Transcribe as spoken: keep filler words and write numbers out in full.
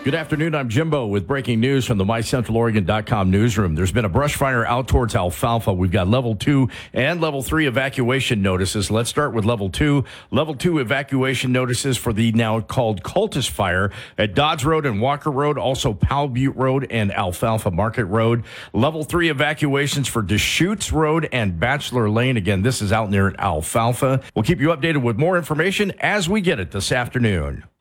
Good afternoon. I'm Jimbo with breaking news from the my central oregon dot com newsroom. There's been a brush fire out towards Alfalfa. We've got level two and level three evacuation notices. Let's start with level two. Level two evacuation notices for the now called Cultus fire at Dodge Road and Walker Road, also Powell Butte Road and Alfalfa Market Road. Level three evacuations for Deschutes Road and Bachelor Lane. Again, this is out near Alfalfa. We'll keep you updated with more information as we get it this afternoon.